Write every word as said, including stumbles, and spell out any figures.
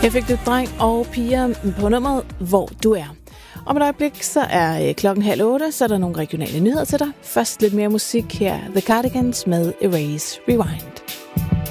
Jeg fik du dreng og piger på nummeret, hvor du er. Om et øjeblik, så er klokken halv otte, så er der nogle regionale nyheder til dig. Først lidt mere musik her. The Cardigans med Erase Rewind.